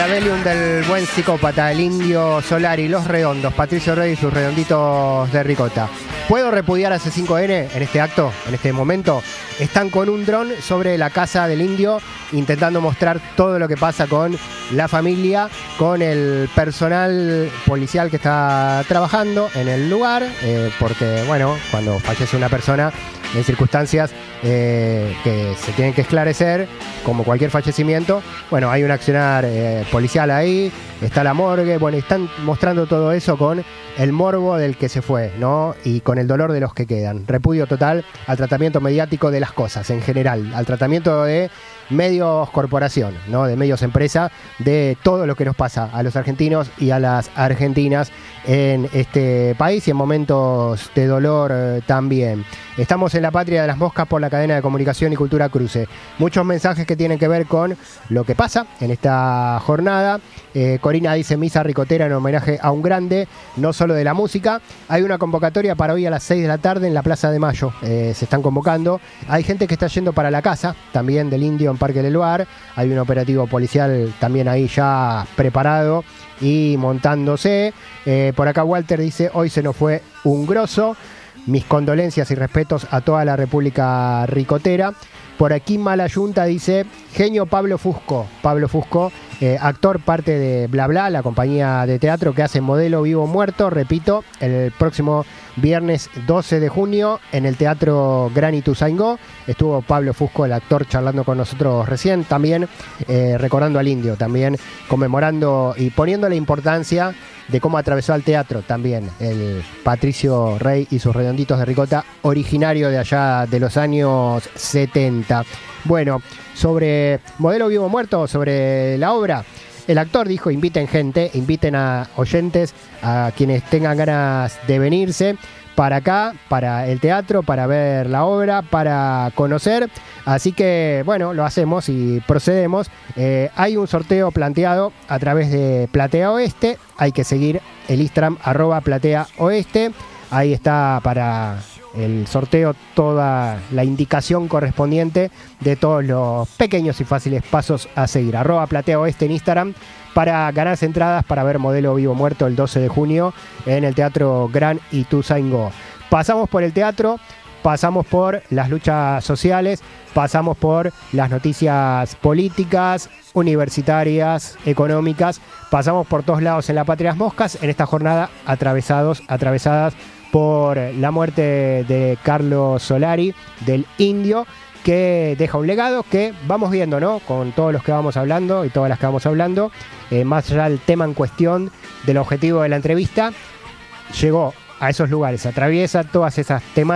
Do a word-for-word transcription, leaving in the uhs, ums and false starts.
Machiavelium del buen psicópata, el Indio Solari, Los Redondos, Patricio Rey y sus redonditos de ricota. ¿Puedo repudiar a C cinco N en este acto, en este momento? Están con un dron sobre la casa del Indio, intentando mostrar todo lo que pasa con la familia, con el personal policial que está trabajando en el lugar, eh, porque, bueno, cuando fallece una persona en circunstancias eh, que se tienen que esclarecer, como cualquier fallecimiento, bueno, hay un accionar eh, policial ahí, está la morgue, bueno, están mostrando todo eso con el morbo del que se fue, ¿no? Y con el dolor de los que quedan. Repudio total al tratamiento mediático de las cosas en general, al tratamiento de medios corporación, ¿no? De medios empresa, de todo lo que nos pasa a los argentinos y a las argentinas en este país y en momentos de dolor eh, también. Estamos en la patria de las moscas por la cadena de comunicación y cultura Cruce. Muchos mensajes que tienen que ver con lo que pasa en esta jornada. Eh, Corina dice misa ricotera en homenaje a un grande, no solo de la música. Hay una convocatoria para hoy a las seis de la tarde en la Plaza de Mayo. Eh, se están convocando. Hay gente que está yendo para la casa, también del Indio en Parque del Lugar. Hay un operativo policial también ahí ya preparado y montándose. Eh, por acá Walter dice, hoy se nos fue un grosso. Mis condolencias y respetos a toda la República Ricotera. Por aquí Malayunta dice, genio Pablo Fusco. Pablo Fusco, eh, actor, parte de Bla Bla, la compañía de teatro que hace Modelo Vivo o Muerto. Repito, el próximo viernes doce de junio en el Teatro Gran Ituzaingó. Estuvo Pablo Fusco, el actor, charlando con nosotros recién. También eh, recordando al Indio, también conmemorando y poniendo la importancia de cómo atravesó al teatro también el Patricio Rey y sus redonditos de ricota, originario de allá de los años setenta. Bueno, sobre Modelo Vivo o Muerto, sobre la obra, el actor dijo, inviten gente, inviten a oyentes, a quienes tengan ganas de venirse para acá, para el teatro, para ver la obra, para conocer. Así que, bueno, lo hacemos y procedemos. Eh, hay un sorteo planteado a través de Platea Oeste. Hay que seguir el Instagram, arroba Platea Oeste. Ahí está para el sorteo toda la indicación correspondiente de todos los pequeños y fáciles pasos a seguir. Arroba Platea Oeste en Instagram para ganarse entradas para ver Modelo Vivo o Muerto el doce de junio en el Teatro Gran Ituzaingó. Pasamos por el teatro, pasamos por las luchas sociales, pasamos por las noticias políticas, universitarias, económicas, pasamos por todos lados en la patria de las moscas en esta jornada atravesados, atravesadas por la muerte de Carlos Solari, del Indio, que deja un legado que vamos viendo, ¿no? Con todos los que vamos hablando y todas las que vamos hablando, eh, más allá del tema en cuestión, del objetivo de la entrevista, llegó a esos lugares, atraviesa todas esas temáticas